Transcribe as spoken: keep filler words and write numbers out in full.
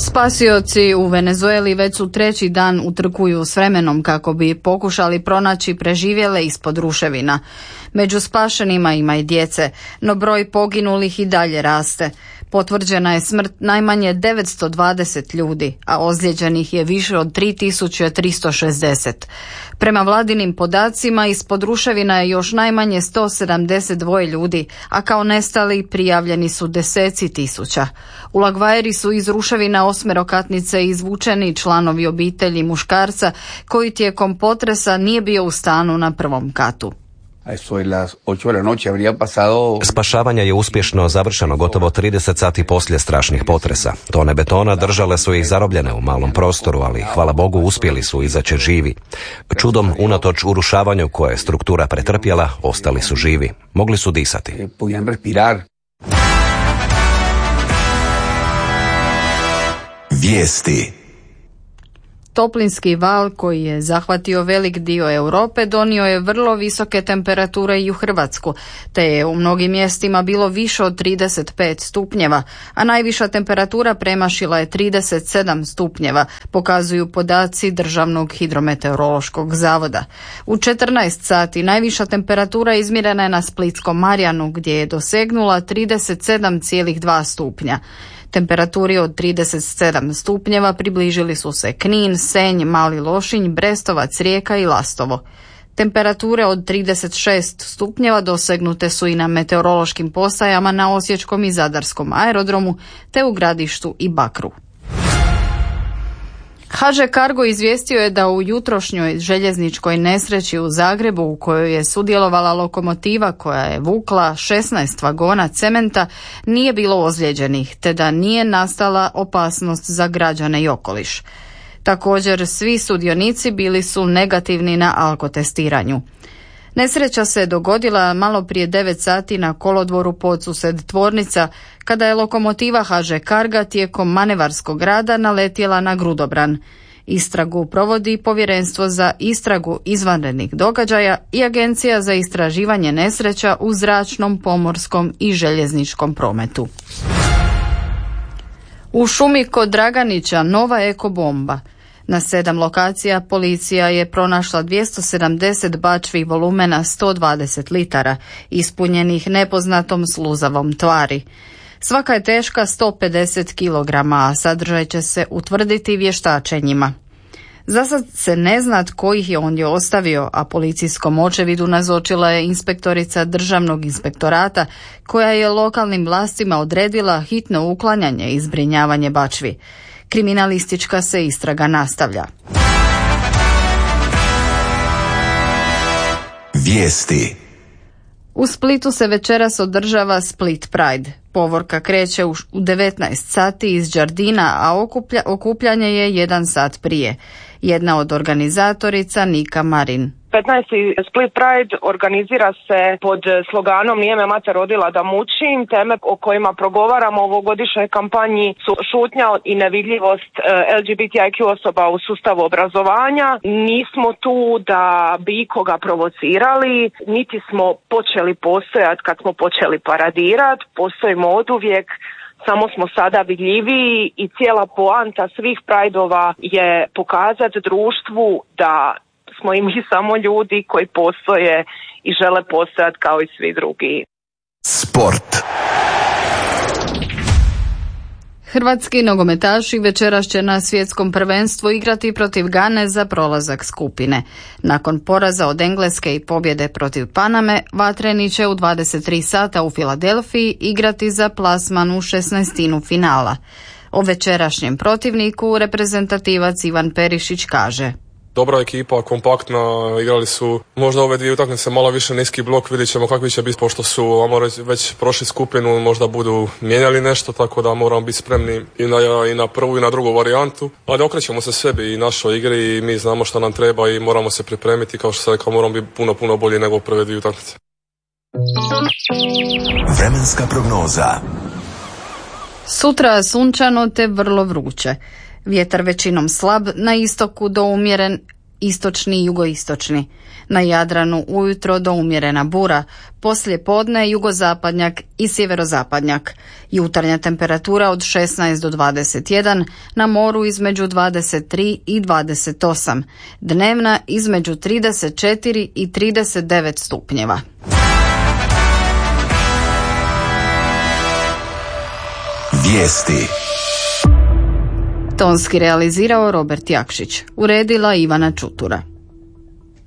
Spasioci u Venezueli već su treći dan utrkuju s vremenom kako bi pokušali pronaći preživjele ispod ruševina. Među spašenima ima i djece, no broj poginulih i dalje raste. Potvrđena je smrt najmanje devetsto dvadeset ljudi, a ozlijeđenih je više od tri tisuće tristo šezdeset. Prema vladinim podacima ispod ruševina je još najmanje sto sedamdeset dva ljudi, a kao nestali prijavljeni su deseci tisuća. U La Guairi su iz ruševina osmerokatnice izvučeni članovi obitelji muškarca koji tijekom potresa nije bio u stanu na prvom katu. Spašavanje je uspješno završeno gotovo trideset sati poslije strašnih potresa. Tone betona držale su ih zarobljene u malom prostoru, ali hvala Bogu uspjeli su izaći živi. Čudom, unatoč urušavanju koje je struktura pretrpjela, ostali su živi. Mogli su disati. Vijesti. Toplinski val koji je zahvatio velik dio Europe donio je vrlo visoke temperature i u Hrvatsku, te je u mnogim mjestima bilo više od trideset pet stupnjeva, a najviša temperatura premašila je trideset sedam stupnjeva, pokazuju podaci Državnog hidrometeorološkog zavoda. U četrnaest sati najviša temperatura izmjerena je na Splitskom Marjanu gdje je dosegnula trideset sedam zarez dva stupnja. Temperaturi od trideset sedam stupnjeva približili su se Knin, Senj, Mali Lošinj, Brestovac, Rijeka i Lastovo. Temperature od trideset šest stupnjeva dosegnute su i na meteorološkim postajama na Osječkom i Zadarskom aerodromu te u Gradištu i Bakru. ha že Cargo izvijestio je da u jutrošnjoj željezničkoj nesreći u Zagrebu u kojoj je sudjelovala lokomotiva koja je vukla šesnaest vagona cementa nije bilo ozlijeđenih, te da nije nastala opasnost za građane i okoliš. Također svi sudionici bili su negativni na alkotestiranju. Nesreća se dogodila malo prije devet sati na kolodvoru Podsused tvornica, kada je lokomotiva ha že Carga tijekom manevarskog rada naletjela na grudobran. Istragu provodi Povjerenstvo za istragu izvanrednih događaja i Agencija za istraživanje nesreća u zračnom, pomorskom i željezničkom prometu. U šumi kod Draganića nova ekobomba. Na sedam lokacija policija je pronašla dvjesto sedamdeset bačvi volumena sto dvadeset litara, ispunjenih nepoznatom sluzavom tvari. Svaka je teška sto pedeset kilograma, a sadržaj će se utvrditi vještačenjima. Zasad se ne zna tko ih je ondje ostavio, a policijskom očevidu nazočila je inspektorica Državnog inspektorata, koja je lokalnim vlastima odredila hitno uklanjanje i zbrinjavanje bačvi. Kriminalistička se istraga nastavlja. Vijesti. U Splitu se večeras održava Split Pride. Povorka kreće u devetnaest sati iz Đardina, a okuplja, okupljanje je jedan sat prije. Jedna od organizatorica Nika Marin. petnaesti Split Pride organizira se pod sloganom Nije me mater rodila da mučim. Teme o kojima progovaramo u ovogodišnjoj kampanji su šutnja i nevidljivost el ge be te i kju osoba u sustavu obrazovanja. Nismo tu da bi ikoga provocirali, niti smo počeli postojati kad smo počeli paradirati. Postojimo oduvijek, samo smo sada vidljiviji i cijela poanta svih Prideova je pokazati društvu da smo i mi samo ljudi koji postoje i žele postojati kao i svi drugi. Sport. Hrvatski nogometaši večeras će na svjetskom prvenstvu igrati protiv Gane za prolazak skupine. Nakon poraza od Engleske i pobjede protiv Paname, vatreni će u dvadeset tri sata u Filadelfiji igrati za plasman u šesnaestinu finala. O večerašnjem protivniku reprezentativac Ivan Perišić kaže: Dobra ekipa, kompaktna, igrali su možda ove dvije utakmice malo više niski blok, vidjet ćemo kakvi će biti pošto su već prošli skupinu, možda budu mijenjali nešto, tako da moramo biti spremni i na, i na prvu i na drugu varijantu, ali okrećemo se sebi i našoj igri i mi znamo što nam treba i moramo se pripremiti, kao što se rekao, moramo biti puno, puno bolji nego prve dvije utakmice. Vremenska prognoza. Sutra sunčano te vrlo vruće. Vjetar većinom slab, na istoku do umjeren istočni i jugoistočni. Na Jadranu ujutro do umjerena bura, poslije podne jugozapadnjak i sjeverozapadnjak. Jutarnja temperatura od šesnaest do dvadeset jedan, na moru između dvadeset tri i dvadeset osam, dnevna između trideset četiri i trideset devet stupnjeva. Vijesti. Tonski realizirao Robert Jakšić, uredila Ivana Čutura.